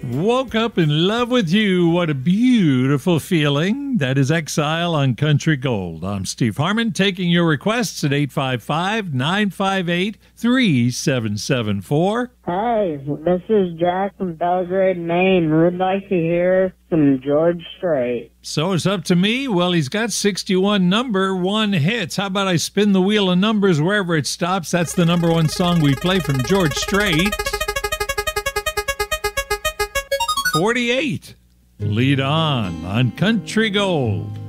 Woke up in love with you. What a beautiful feeling. That is Exile on Country Gold. I'm Steve Harmon, taking your requests at 855-958-3774. Hey, this is Jack from Belgrade, Maine. Would like to hear some George Strait. So it's up to me? Well, he's got 61 number one hits. How about I spin the wheel of numbers wherever it stops? That's the number one song we play from George Strait. 48. Lead on Country Gold.